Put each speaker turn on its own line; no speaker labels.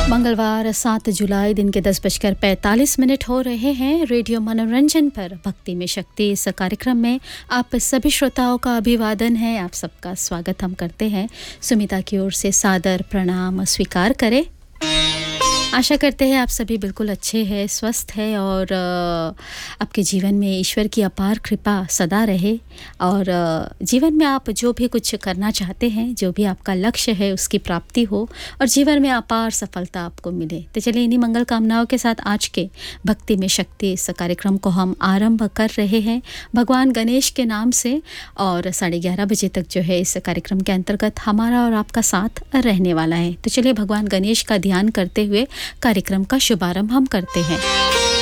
मंगलवार 7 जुलाई दिन के 10:45 हो रहे हैं। रेडियो मनोरंजन पर भक्ति में शक्ति इस कार्यक्रम में आप सभी श्रोताओं का अभिवादन है। आप सबका स्वागत हम करते हैं। सुमिता की ओर से सादर प्रणाम स्वीकार करें। आशा करते हैं आप सभी बिल्कुल अच्छे हैं, स्वस्थ हैं और आपके जीवन में ईश्वर की अपार कृपा सदा रहे और जीवन में आप जो भी कुछ करना चाहते हैं, जो भी आपका लक्ष्य है उसकी प्राप्ति हो और जीवन में अपार सफलता आपको मिले। तो चलिए इन्हीं मंगल कामनाओं के साथ आज के भक्ति में शक्ति इस कार्यक्रम को हम आरंभ कर रहे हैं भगवान गणेश के नाम से और 11:30 बजे तक जो है इस कार्यक्रम के अंतर्गत हमारा और आपका साथ रहने वाला है। तो चलिए भगवान गणेश का ध्यान करते हुए कार्यक्रम का शुभारंभ हम करते हैं।